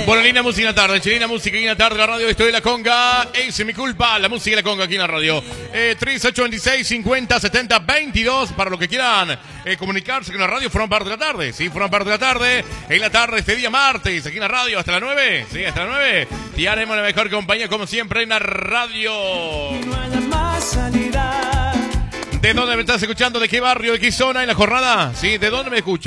Bueno, linda música en la tarde, chilena música aquí en la tarde, la radio, esto es La Conga, es mi culpa, la música de La Conga aquí en la radio. 3826-5070-22, para los que quieran comunicarse con la radio, forman parte de la tarde, sí, forman parte de la tarde, en la tarde, este día martes, aquí en la radio, hasta las 9, sí, hasta las 9, y haremos la mejor compañía, como siempre, en la radio. No haya más sanidad. ¿De dónde me estás escuchando? ¿De qué barrio? ¿De qué zona en la jornada? Sí, ¿de dónde me escuchas?